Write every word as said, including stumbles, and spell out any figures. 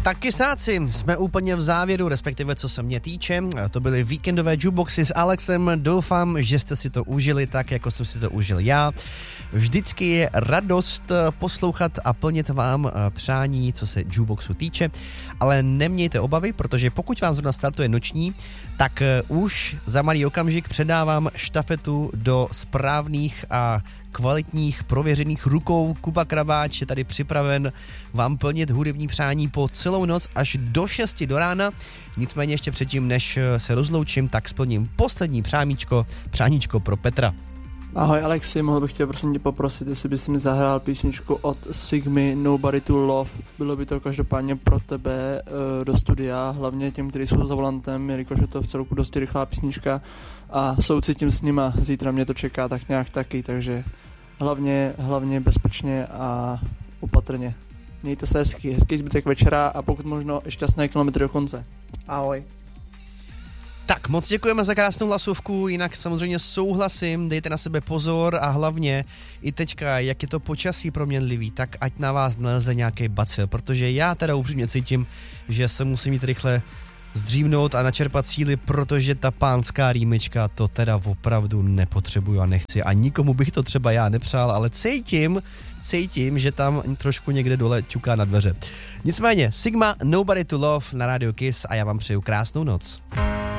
Tak kysáci, jsme úplně v závěru, respektive co se mě týče. To byly víkendové jukeboxy s Alexem. Doufám, že jste si to užili tak, jako jsem si to užil já. Vždycky je radost poslouchat a plnit vám přání, co se jukeboxu týče. Ale nemějte obavy, protože pokud vám zrovna startuje noční, tak už za malý okamžik předávám štafetu do správných a kvalitních, prověřených rukou. Kuba Krabáč je tady připraven vám plnit hudební přání po celou noc až do šesti do rána. Nicméně ještě předtím, než se rozloučím, tak splním poslední přáníčko, přáníčko pro Petra. Ahoj Alexi, mohl bych tě prosím tě poprosit, jestli bys mi zahrál písničku od Sigmy Nobody to Love. Bylo by to každopádně pro tebe e, do studia, hlavně těm, kteří jsou za volantem, jelikož je to v celku dosti rychlá písnička a soucitím s nima, zítra mě to čeká tak nějak taky, takže hlavně, hlavně bezpečně a opatrně. Mějte se hezky, hezký zbytek večera a pokud možno šťastné kilometry do konce. Ahoj. Tak, moc děkujeme za krásnou hlasovku, jinak samozřejmě souhlasím, dejte na sebe pozor a hlavně i teďka, jak je to počasí proměnlivý, tak ať na vás neleze nějaký bacil, protože já teda upřímně cítím, že se musím jít rychle zdřímnout a načerpat síly, protože ta pánská rýmička to teda opravdu nepotřebuju a nechci a nikomu bych to třeba já nepřál, ale cítím, cítím, že tam trošku někde dole ťuká na dveře. Nicméně, Sigma Nobody to Love na Radio Kiss a já vám přeju krásnou noc.